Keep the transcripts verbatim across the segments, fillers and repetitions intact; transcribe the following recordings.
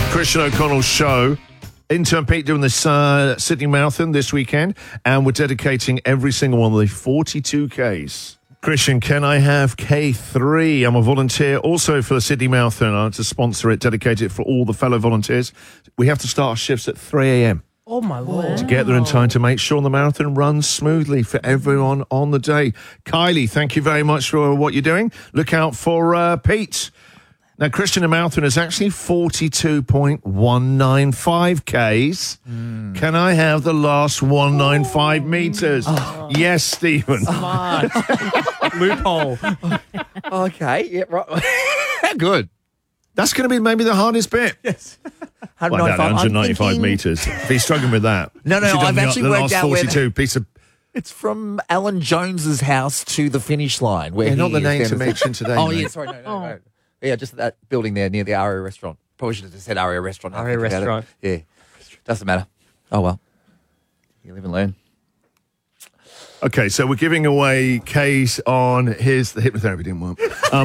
Christian O'Connell's show. Intern Pete doing this uh, Sydney Marathon this weekend, and we're dedicating every single one of the forty-two Ks. Christian, can I have K three? I'm a volunteer also for the Sydney Marathon. I want to sponsor it, dedicate it for all the fellow volunteers. We have to start our shifts at three a.m. Oh, my Lord. to get there in time to make sure the marathon runs smoothly for everyone on the day. Kylie, thank you very much for what you're doing. Look out for uh, Pete. Now, Christian, the marathon is actually forty-two point one nine five Ks. Mm. Can I have the last one hundred ninety-five metres? Oh. Yes, Stephen. Smart. Loophole. Okay, yeah, right. Good. That's going to be maybe the hardest bit. Yes. one hundred ninety-five, well, one hundred ninety-five thinking... metres. If he's struggling with that. No, no, I've the, actually the worked last out where... forty-two piece of... It's from Alan Jones's house to the finish line. Where yeah, he not the is. name to mention today. Oh, mate. yeah, sorry, no, no, no. Yeah, just that building there near the Aria restaurant. Probably should have just said Aria restaurant. Aria restaurant. Yeah, doesn't matter. Oh, well. You live and learn. Okay, so we're giving away K's on his... The hypnotherapy didn't work. Um,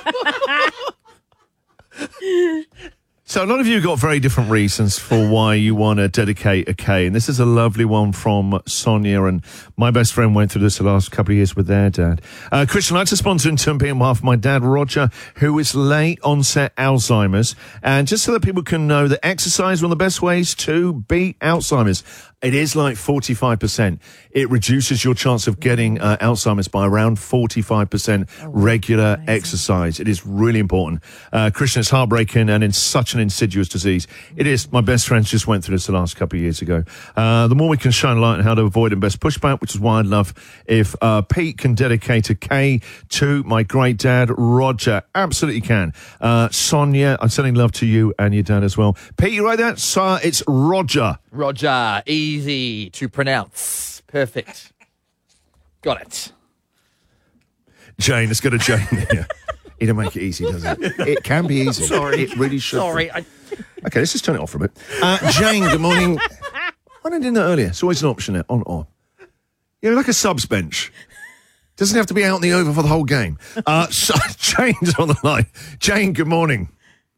so a lot of you got very different reasons for why you want to dedicate a K, and this is a lovely one from Sonia, and my best friend went through this the last couple of years with their dad. Uh, Christian, I'd like to sponsor in turn on behalf of my dad, Roger, who is late onset Alzheimer's, and just so that people can know that exercise is one of the best ways to beat Alzheimer's. It is like forty-five percent. It reduces your chance of getting uh, Alzheimer's by around forty-five percent regular Amazing. exercise. It is really important. Uh, Christian, it's heartbreaking and it's such an insidious disease. It is. My best friends just went through this the last couple of years ago. Uh, the more we can shine light on how to avoid and best pushback, which is why I'd love if uh, Pete can dedicate a K to my great dad, Roger. Absolutely can. Uh, Sonia, I'm sending love to you and your dad as well. Pete, you right there? So it's Roger. Roger, easy to pronounce. Perfect. Got it. Jane, let's go to Jane. Yeah. He don't make it easy, does it? It can be easy. Sorry. It really should. Sorry. I... Okay, let's just turn it off for a bit. Uh, Jane, good morning. Why didn't I do that earlier? It's always an option there, on or off. You know, like a subs bench. Doesn't have to be out in the over for the whole game. Uh, so, Jane's on the line. Jane, good morning.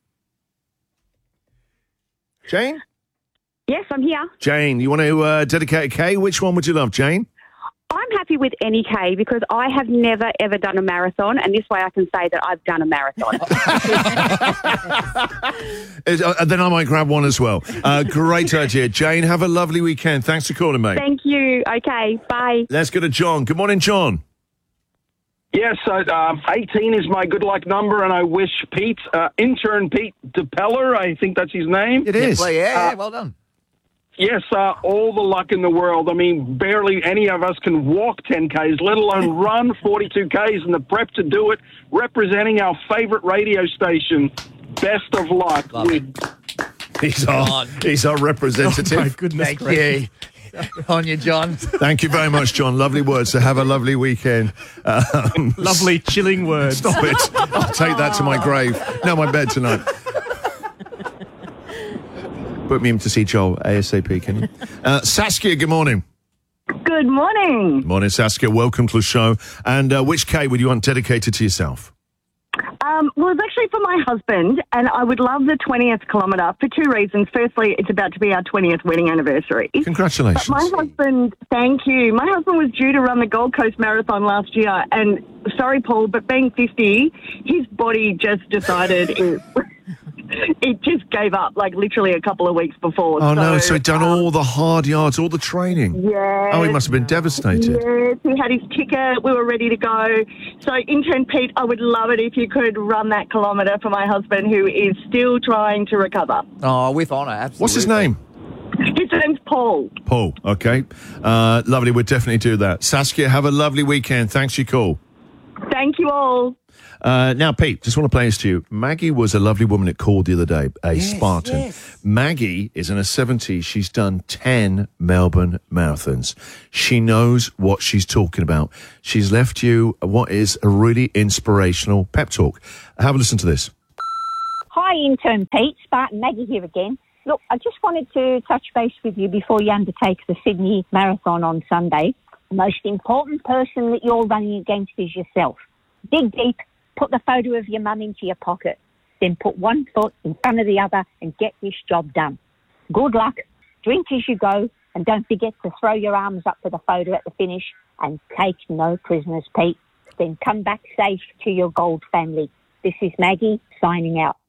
Jane? Yes, I'm here. Jane, you want to uh, dedicate a K? Which one would you love, Jane? I'm happy with any K because I have never, ever done a marathon, and this way I can say that I've done a marathon. uh, then I might grab one as well. Uh, great idea. Jane, have a lovely weekend. Thanks for calling, mate. Thank you. Okay, bye. Let's go to John. Good morning, John. Yes, so, um, eighteen is my good luck number, and I wish Pete, uh, intern Pete DePeller, I think that's his name. It is. Yeah, yeah, yeah, well done. Yes, uh, all the luck in the world. I mean, barely any of us can walk ten Ks, let alone run forty-two Ks, and the prep to do it, representing our favourite radio station. Best of luck. With- he's, our, he's our representative. Oh, my goodness. Thank you. On you, John. Thank you very much, John. Lovely words. So have a lovely weekend. Um, lovely, chilling words. Stop it. I'll take that to my grave. No, my bed tonight. Put me in to see Joel ASAP, can you? Uh, Saskia, good morning. Good morning. Morning, Saskia. Welcome to the show. And uh, which K would you want dedicated to yourself? Um, well, it's actually for my husband, and I would love the twentieth kilometre for two reasons. Firstly, it's about to be our twentieth wedding anniversary. Congratulations. But my husband, thank you. My husband was due to run the Gold Coast Marathon last year, and sorry, Paul, but being fifty, his body just decided it, it just gave up, like literally a couple of weeks before. Oh, so, no, so he'd done um, all the hard yards, all the training. Yeah. Oh, he must have been devastated. Yes, he had his ticket. We were ready to go. So, intern Pete, I would love it if you could run that kilometre for my husband who is still trying to recover. Oh, with honour, absolutely. What's his name? His name's Paul. Paul, okay. Uh, lovely, we'll definitely do that. Saskia, have a lovely weekend. Thanks for your call. Thank you all. Uh, now, Pete, just want to play this to you. Maggie was a lovely woman that called the other day, a yes, Spartan. Yes. Maggie is in her seventies. She's done ten Melbourne marathons. She knows what she's talking about. She's left you what is a really inspirational pep talk. Have a listen to this. Hi, intern Pete. Spartan Maggie here again. Look, I just wanted to touch base with you before you undertake the Sydney Marathon on Sunday. The most important person that you're running against is yourself. Dig deep. Put the photo of your mum into your pocket. then put one foot in front of the other and get this job done. Good luck. Drink as you go, and don't forget to throw your arms up for the photo at the finish and take no prisoners, Pete. Then come back safe to your gold family. This is Maggie signing out.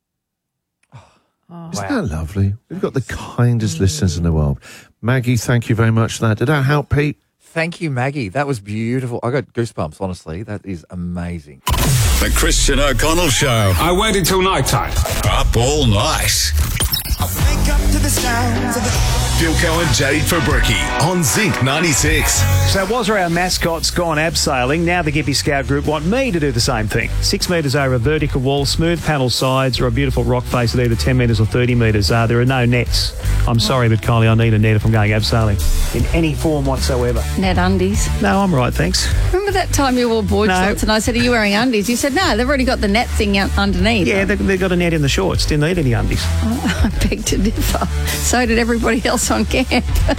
Oh, Isn't wow. that lovely? We've got the kindest listeners in the world. Maggie, thank you very much for that. Did that help, Pete? Thank you, Maggie. That was beautiful. I got goosebumps, honestly. That is amazing. The Christian O'Connell Show. I waited till night time. Up all night. I wake up to the sounds of the... Philco and Jade Fabricki on Zinc ninety-six. So was our mascots gone abseiling? Now the Gympie Scout Group want me to do the same thing. Six metres over a vertical wall, smooth panel sides, or a beautiful rock face at either ten metres or thirty metres. Uh, there are no nets. I'm sorry, but Kylie, I need a net if I'm going abseiling in any form whatsoever. Net undies. No, I'm right, thanks. Remember that time you wore board no. shorts and I said, are you wearing undies? You said, no, they've already got the net thing out underneath. Yeah, they, they've got a net in the shorts. Didn't need any undies. Oh, I beg to differ. So did everybody else on camp.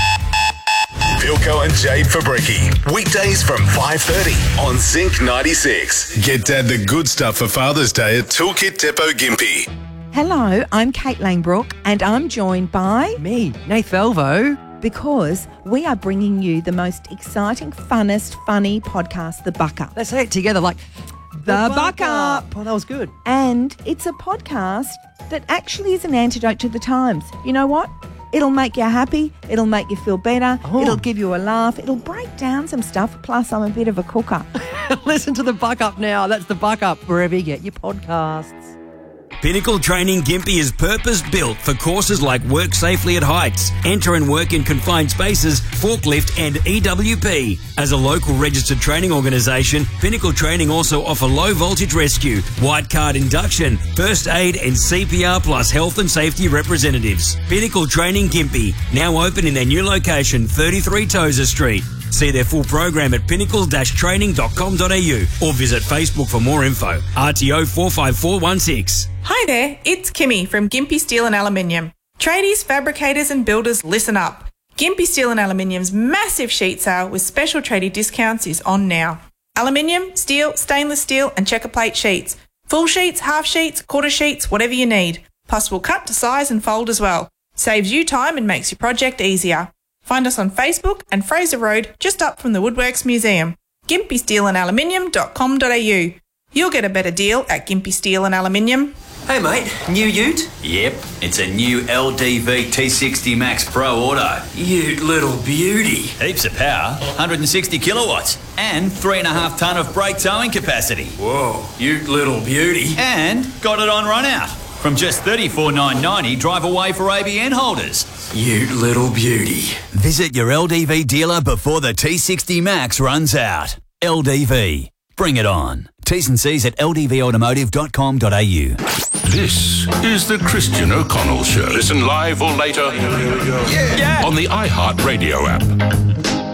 Philco and Jade Fabricki. Weekdays from five thirty on Zinc ninety-six. Get Dad the good stuff for Father's Day at Toolkit Depot Gympie. Hello, I'm Kate Langbrook and I'm joined by... Me, Nath Velvo. Because we are bringing you the most exciting, funnest, funny podcast, The Buck Up. Let's say it together like... The, the Buck, Buck Up. Up. Oh, that was good. And it's a podcast that actually is an antidote to the times. You know what? It'll make you happy. It'll make you feel better. Oh. It'll give you a laugh. It'll break down some stuff. Plus, I'm a bit of a cooker. Listen to The Buck Up now. That's The Buck Up, wherever you get your podcasts. Pinnacle Training Gympie is purpose-built for courses like Work Safely at Heights, Enter and Work in Confined Spaces, Forklift and E W P. As a local registered training organisation, Pinnacle Training also offer low-voltage rescue, white card induction, first aid and C P R plus health and safety representatives. Pinnacle Training Gympie, now open in their new location, thirty-three Tozer Street. See their full program at pinnacle dash training dot com dot a u or visit Facebook for more info. R T O four five four one six. Hi there, it's Kimmy from Gympie Steel and Aluminium. Tradies, fabricators and builders, listen up. Gympie Steel and Aluminium's massive sheet sale with special tradie discounts is on now. Aluminium, steel, stainless steel and checker plate sheets. Full sheets, half sheets, quarter sheets, whatever you need. Plus we'll cut to size and fold as well. Saves you time and makes your project easier. Find us on Facebook and Fraser Road, just up from the Woodworks Museum. gympie steel and aluminium dot com dot a u. You'll get a better deal at Gympie Steel and Aluminium. Hey mate, new ute? Yep, it's a new L D V T sixty Max Pro Auto. Ute little beauty. Heaps of power, one hundred sixty kilowatts, and three and a half tonne of brake towing capacity. Whoa, ute little beauty. And got it on run out. From just thirty-four thousand nine hundred ninety dollars, drive away for A B N holders. Ute little beauty. Visit your L D V dealer before the T sixty Max runs out. L D V. Bring it on. T's and C's at l d v automotive dot com dot a u. This is the Christian O'Connell Show. Listen live or later yeah. Yeah. on the iHeart Radio app.